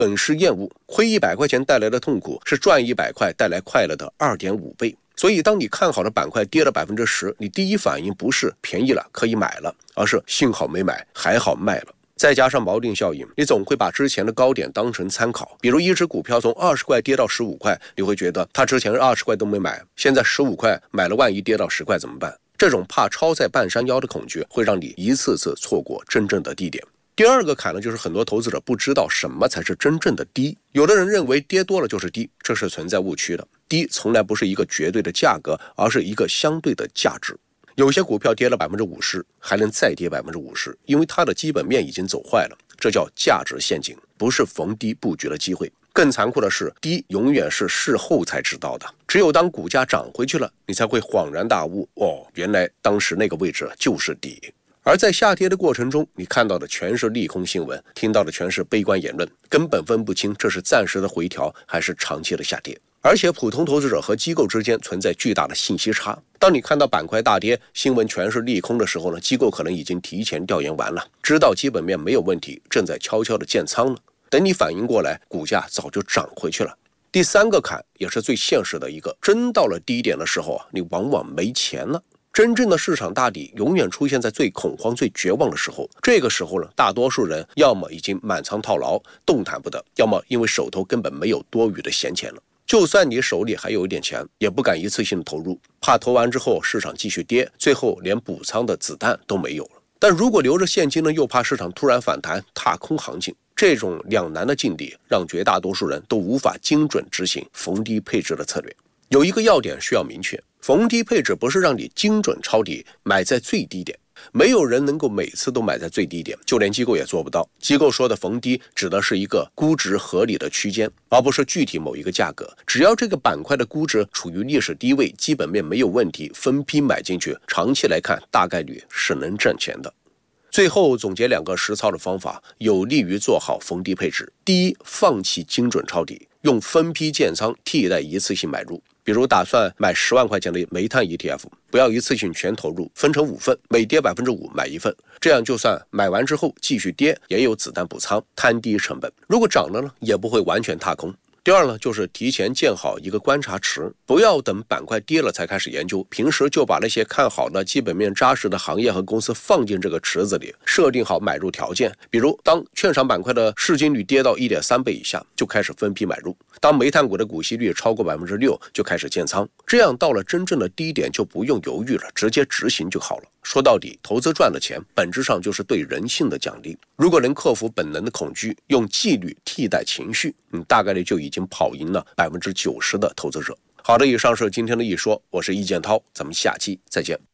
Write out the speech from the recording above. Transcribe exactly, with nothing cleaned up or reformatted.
本是厌恶，亏一百块钱带来的痛苦是赚一百块带来快乐的 二点五 倍。所以当你看好的板块跌了 百分之十， 你第一反应不是便宜了可以买了，而是幸好没买，还好卖了。再加上锚定效应，你总会把之前的高点当成参考。比如一只股票从二十块跌到十五块，你会觉得它之前二十块都没买，现在十五块买了，万一跌到十块怎么办？这种怕抄在半山腰的恐惧会让你一次次错过真正的低点。第二个坎呢，就是很多投资者不知道什么才是真正的低。有的人认为跌多了就是低，这是存在误区的。低从来不是一个绝对的价格，而是一个相对的价值。有些股票跌了 百分之五十， 还能再跌 百分之五十， 因为它的基本面已经走坏了，这叫价值陷阱，不是逢低布局的机会。更残酷的是，低永远是事后才知道的，只有当股价涨回去了，你才会恍然大悟，哦，原来当时那个位置就是底。而在下跌的过程中，你看到的全是利空新闻，听到的全是悲观言论，根本分不清这是暂时的回调还是长期的下跌。而且普通投资者和机构之间存在巨大的信息差，当你看到板块大跌，新闻全是利空的时候呢，机构可能已经提前调研完了，知道基本面没有问题，正在悄悄的建仓了。等你反应过来，股价早就涨回去了。第三个坎也是最现实的一个，真到了低点的时候啊，你往往没钱了。真正的市场大底永远出现在最恐慌最绝望的时候，这个时候呢，大多数人要么已经满仓套牢动弹不得，要么因为手头根本没有多余的闲钱了。就算你手里还有一点钱，也不敢一次性的投入，怕投完之后市场继续跌，最后连补仓的子弹都没有了。但如果留着现金呢，又怕市场突然反弹踏空行情，这种两难的境地让绝大多数人都无法精准执行逢低配置的策略。有一个要点需要明确，逢低配置不是让你精准抄底，买在最低点。没有人能够每次都买在最低点，就连机构也做不到。机构说的逢低指的是一个估值合理的区间，而不是具体某一个价格。只要这个板块的估值处于历史低位，基本面没有问题，分批买进去，长期来看大概率是能挣钱的。最后总结两个实操的方法，有利于做好逢低配置。第一，放弃精准抄底，用分批建仓替代一次性买入。比如打算买十万块钱的煤炭 E T F， 不要一次性全投入，分成五份，每跌 百分之五 买一份，这样就算买完之后继续跌，也有子弹补仓，摊低成本。如果涨了呢，也不会完全踏空。第二呢，就是提前建好一个观察池，不要等板块跌了才开始研究，平时就把那些看好的基本面扎实的行业和公司放进这个池子里，设定好买入条件。比如当券商板块的市净率跌到 一点三倍以下，就开始分批买入，当煤炭股的股息率超过 百分之六， 就开始建仓，这样到了真正的低点就不用犹豫了，直接执行就好了。说到底，投资赚了钱本质上就是对人性的奖励，如果能克服本能的恐惧，用纪律替代情绪，你大概率就已经跑赢了 百分之九十 的投资者。好的，以上是今天的一说，我是易建涛，咱们下期再见。